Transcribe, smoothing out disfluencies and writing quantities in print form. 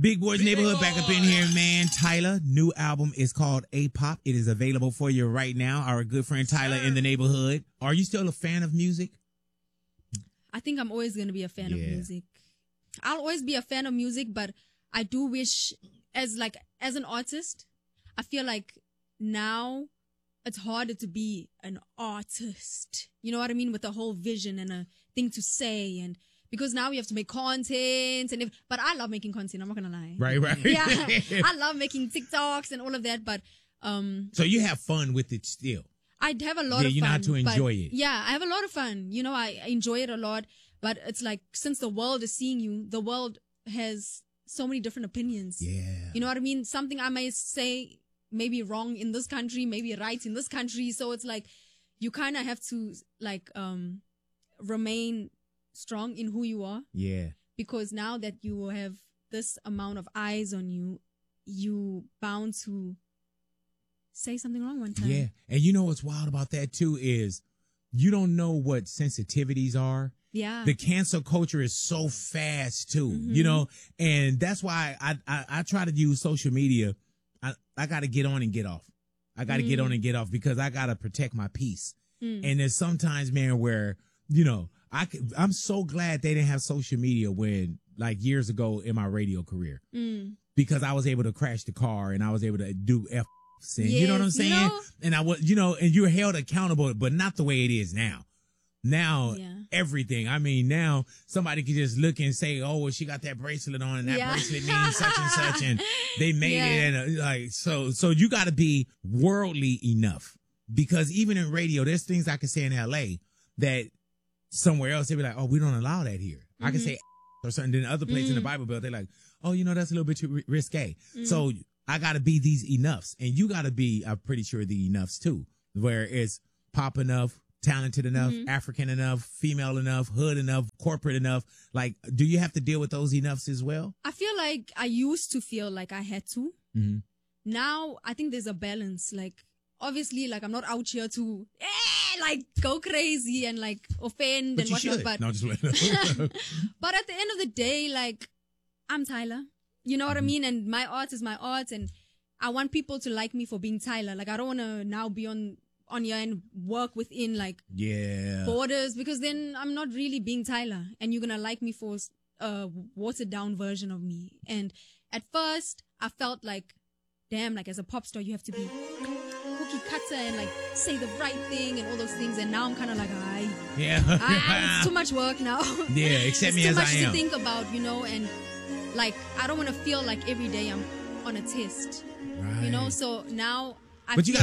Big Boys Neighborhood back up in here, man. Tyler, new album is called A-Pop. It is available for you right now. Our good friend Tyler in the neighborhood. Are you still a fan of music? I think I'm always going to be a fan of music. I'll always be a fan of music, but I do wish, as an artist, I feel like now it's harder to be an artist. You know what I mean? With a whole vision and a thing to say, and because now we have to make content, but I love making content. I'm not gonna lie. Right. Yeah, I love making TikToks and all of that. But so you have fun with it still. I'd have a lot of fun. You know how to enjoy it. Yeah, I have a lot of fun. You know, I enjoy it a lot. But it's like, since the world is seeing you, the world has so many different opinions. Yeah. You know what I mean? Something I may say maybe wrong in this country, maybe right in this country. So it's like, you kind of have to remain strong in who you are. Yeah. Because now that you have this amount of eyes on you, you bound to say something wrong one time. Yeah. And you know what's wild about that too is you don't know what sensitivities are. Yeah. The cancel culture is so fast too, you know, and that's why I try to use social media. I got to get on and get off. I got to get on and get off because I got to protect my peace. And there's sometimes, man, where, you know, I'm so glad they didn't have social media when, like, years ago in my radio career, because I was able to crash the car and I was able to do and you know what I'm saying? You know? And I was, you know, and you're held accountable, but not the way it is now. Now, everything. I mean, now somebody can just look and say, oh, well, she got that bracelet on and that bracelet means such and such. And they made it. And so you got to be worldly enough, because even in radio, there's things I can say in LA that somewhere else they be like, oh, we don't allow that here. I can say or something. Then other places in the Bible Belt, they're like, oh, you know, that's a little bit too risque. So I got to be these enoughs, and you got to be, I'm pretty sure, the enoughs too, where it's pop enough, talented enough, African enough, female enough, hood enough, corporate enough. Like, do you have to deal with those enoughs as well? I feel like I used to feel like I had to. Now I think there's a balance. Like, obviously, like, I'm not out here to go crazy and like offend and whatnot. But no, just but at the end of the day, like, I'm Tyler. You know what I mean? And my art is my art, and I want people to like me for being Tyler. Like, I don't want to now be on here and work within like borders, because then I'm not really being Tyler, and you're gonna like me for a watered down version of me. And at first I felt like, damn, like, as a pop star you have to be cookie cutter and like say the right thing and all those things. And now I'm kind of like, it's too much work now. Accept me as I am. Too much to think about, you know. And like, I don't want to feel like every day I'm on a test, you know. So now but you got